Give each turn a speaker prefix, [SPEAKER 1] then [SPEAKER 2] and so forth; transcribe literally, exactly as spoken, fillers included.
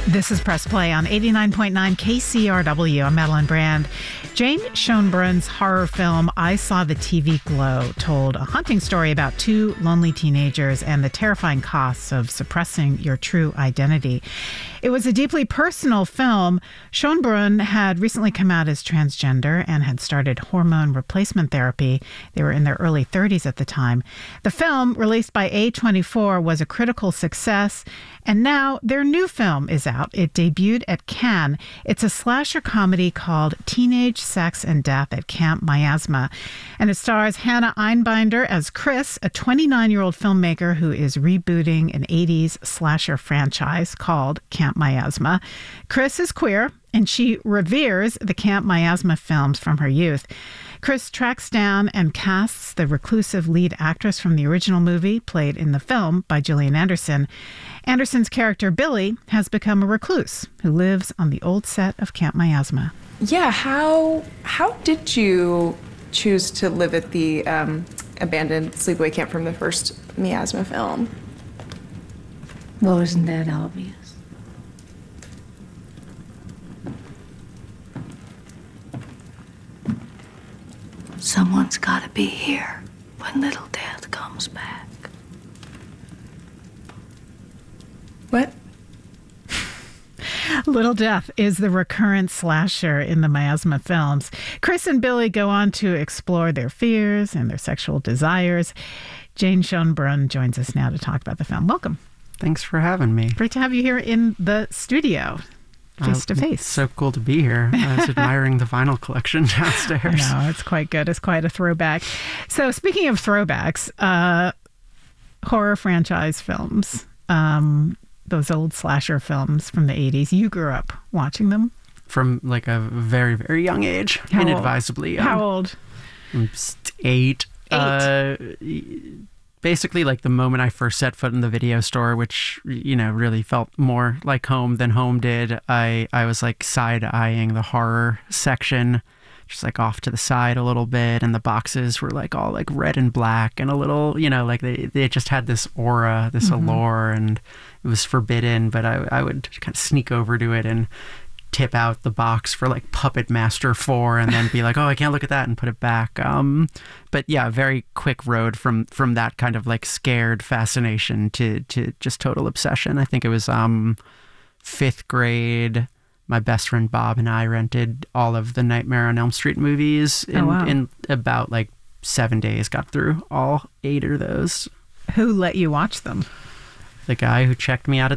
[SPEAKER 1] This is Press Play on eighty-nine point nine K C R W. I'm Madeline Brand. Jane Schoenbrun's horror film I Saw the T V Glow told a haunting story about two lonely teenagers and the terrifying costs of suppressing your true identity. It was a deeply personal film. Schoenbrun had recently come out as transgender and had started hormone replacement therapy. They were in their early thirties at the time. The film, released by A twenty-four, was a critical success, and now their new film is out. It debuted at Cannes. It's a slasher comedy called Teenage Sex and Death at Camp Miasma, and it stars Hannah Einbinder as Chris, a twenty-nine-year-old filmmaker who is rebooting an eighties slasher franchise called Camp Miasma. Chris is queer, and she reveres the Camp Miasma films from her youth. Chris tracks down and casts the reclusive lead actress from the original movie, played in the film by Gillian Anderson. Anderson's character, Billy, has become a recluse who lives on the old set of Camp Miasma.
[SPEAKER 2] Yeah, how how did you choose to live at the um, abandoned sleepaway camp from the first Miasma film?
[SPEAKER 3] Well, isn't that obvious? Someone's got to be here when little Death comes back.
[SPEAKER 2] What?
[SPEAKER 1] Little Death is the recurrent slasher in the Miasma films. Chris and Billy go on to explore their fears and their sexual desires. Jane Schoenbrun joins us now to talk about the film. Welcome.
[SPEAKER 4] Thanks for having me.
[SPEAKER 1] Great to have you here in the studio, face to face.
[SPEAKER 4] It's so cool to be here. I was admiring the vinyl collection downstairs.
[SPEAKER 1] No, it's quite good. It's quite a throwback. So speaking of throwbacks, uh, horror franchise films, um, those old slasher films from the eighties, you grew up watching them?
[SPEAKER 4] From like a very, very young age.
[SPEAKER 1] How
[SPEAKER 4] inadvisably young.
[SPEAKER 1] How old?
[SPEAKER 4] I'm eight.
[SPEAKER 1] Eight.
[SPEAKER 4] Uh, basically, like the moment I first set foot in the video store, which, you know, really felt more like home than home did, I, I was like side-eyeing the horror section, just like off to the side a little bit, and the boxes were like all like red and black and a little, you know, like they, they just had this aura, this
[SPEAKER 1] Mm-hmm.
[SPEAKER 4] allure, and it was forbidden, but I, I would kind of sneak over to it and tip out the box for like Puppet Master four and then be like, oh, I can't look at that, and put it back. Um, but yeah, very quick road from from that kind of like scared fascination to to just total obsession. I think it was um, fifth grade. My best friend Bob and I rented all of the Nightmare on Elm Street movies in,
[SPEAKER 1] Oh, wow.
[SPEAKER 4] in about like seven days, got through all eight of those.
[SPEAKER 1] Who let you watch them?
[SPEAKER 4] The guy who checked me out at